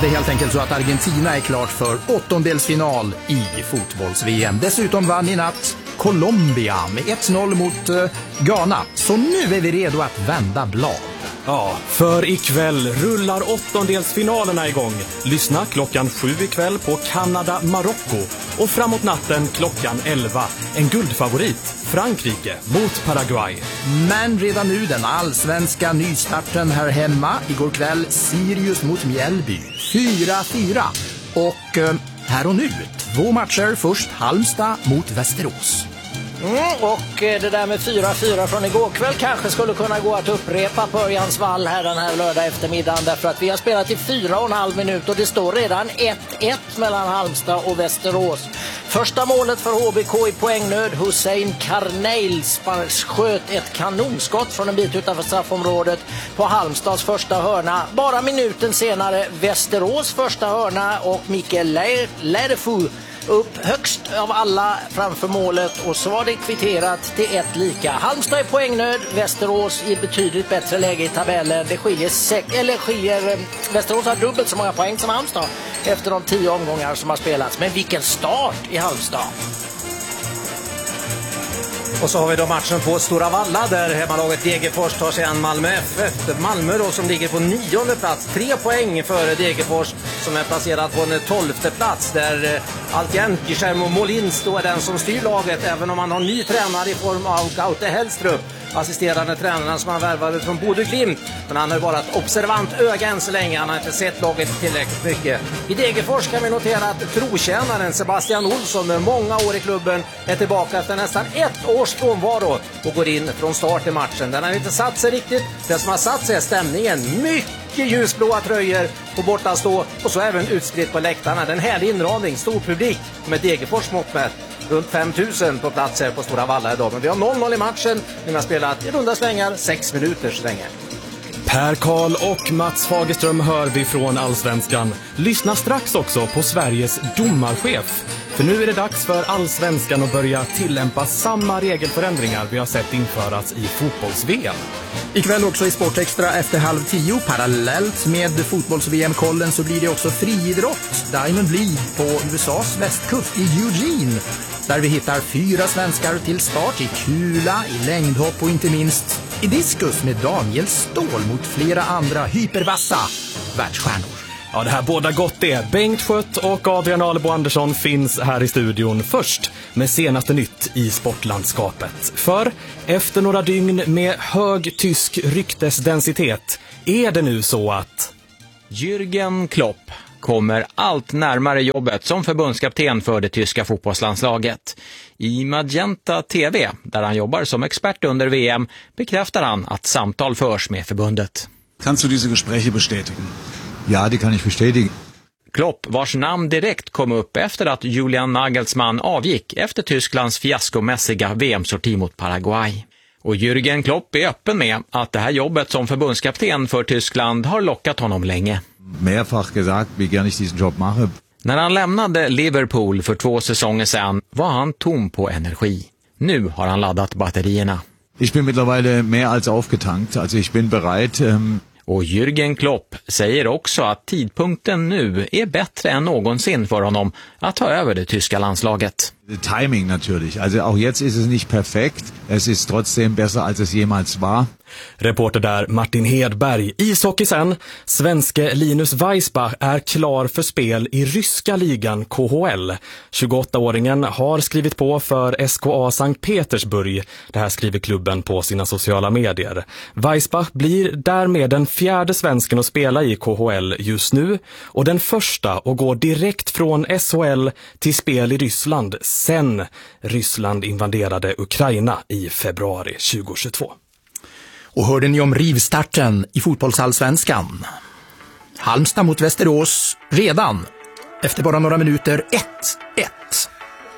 det är helt enkelt så att Argentina är klart för åttondelsfinal i fotbolls-VM. Dessutom vann i natt Colombia med 1-0 mot Ghana. Så nu är vi redo att vända blad. Ja, för ikväll rullar åttondelsfinalerna igång. Lyssna klockan 7 ikväll på Kanada-Marocko. Och framåt natten klockan 11. En guldfavorit, Frankrike mot Paraguay. Men redan nu den allsvenska nystarten här hemma. Igår kväll Sirius mot Mjällby. 4-4. Och här och nu 2 matcher. Först Halmstad mot Västerås. Och det där med 4-4 från igår kväll kanske skulle kunna gå att upprepa på Örjans vall här den här lördag eftermiddagen, därför att vi har spelat i 4,5 minut och det står redan 1-1 mellan Halmstad och Västerås. Första målet för HBK i poängnöd. Hussein Karneil sköt ett kanonskott från en bit utanför straffområdet på Halmstads första hörna. Bara minuten senare Västerås första hörna och Mikael Lerfu upp högst av alla framför målet, och så var det kvitterat till 1-1. Halmstad är poängnöd, Västerås i betydligt bättre läge i tabellen. Det skiljer Västerås har dubbelt så många poäng som Halmstad efter de 10 omgångar som har spelats. Men vilken start i Halmstad! Och så har vi då matchen på Stora Valla där hemmalaget Degerfors tar sig an Malmö FF. Malmö då som ligger på 9:e plats, 3 poäng före Degerfors som är placerad på en 12:e plats, där alltjämt Guillermo Molins då är den som styr laget, även om man har ny tränare i form av Gaute Hellstrup, assisterande tränaren som han värvade från Bodø Glimt. Men han har bara ett observant öga än så länge, han har inte sett laget tillräckligt mycket. I Degerfors kan vi notera att trotjänaren Sebastian Olsson med många år i klubben är tillbaka efter nästan 1 års frånvaro och går in från start i matchen. Den har inte satt sig riktigt. Det som har satt sig är stämningen. Mycket ljusblåa tröjor på bortastå och så även utspritt på läktarna. Den härlig inramning, stor publik med Degerfors mått mätt. Runt 5000 på plats här på Stora Valla idag. Men vi har 0-0 i matchen. Vi har spelat i runda svängar 6 minuter så länge. Per Karl och Mats Fagerström hör vi från Allsvenskan. Lyssna strax också på Sveriges domarchef. För nu är det dags för Allsvenskan att börja tillämpa samma regelförändringar vi har sett införas i fotbolls-VM. Ikväll också i Sportextra efter 9:30 parallellt med fotbolls-VM-kollen så blir det också friidrott. Diamond League på USAs västkust i Eugene. Där vi hittar 4 svenskar till start i kula, i längdhopp och inte minst i diskus med Daniel Ståhl mot flera andra hypervassa världsstjärnor. Ja, det här båda gott det. Bengt Skött och Adrian Alebo Andersson finns här i studion först med senaste nytt i sportlandskapet. För efter några dygn med hög tysk ryktesdensitet är det nu så att Jürgen Klopp kommer allt närmare jobbet som förbundskapten för det tyska fotbollslandslaget. I Magenta TV, där han jobbar som expert under VM, bekräftar han att samtal förs med förbundet. Kannst du diese Gespräche bestätigen? Ja, det kan ich bestätigen. Klopp, vars namn direkt kom upp efter att Julian Nagelsmann avgick efter Tysklands fiaskomässiga VM-sorti mot Paraguay. Och Jürgen Klopp är öppen med att det här jobbet som förbundskapten för Tyskland har lockat honom länge. Mehrfach gesagt, wie gern ich diesen Job mache. När han lämnade Liverpool för 2 säsonger sedan var han tom på energi. Nu har han laddat batterierna. Ich bin mittlerweile mehr als aufgetankt, also ich bin bereit. Och Jürgen Klopp säger också att tidpunkten nu är bättre än någonsin för honom att ta över det tyska landslaget. Timing natürlich. Also auch jetzt ist es nicht perfekt. Es ist trotzdem besser als es jemals war. Reporter där Martin Hedberg. Ishockey sen. Svenske Linus Weissbach är klar för spel i ryska ligan KHL. 28-åringen har skrivit på för SKA Sankt Petersburg. Det här skriver klubben på sina sociala medier. Weissbach blir därmed den 4:e svensken att spela i KHL just nu och den första att gå direkt från SHL till spel i Ryssland sen Ryssland invaderade Ukraina i februari 2022. Och hörde ni om rivstarten i fotbollsallsvenskan? Halmstad mot Västerås redan efter bara några minuter 1-1.